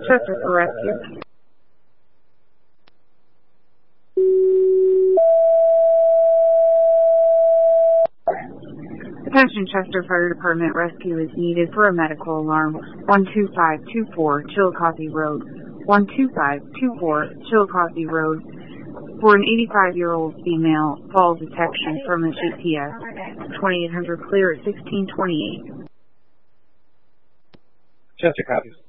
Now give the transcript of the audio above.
Chester for rescue. Attention, Chester Fire Department, rescue is needed for a medical alarm. 12524 Chillicothe Road. 12524 Chillicothe Road. For an 85-year-old female, fall detection from a GPS. 2800 clear at 1628. Chester copies.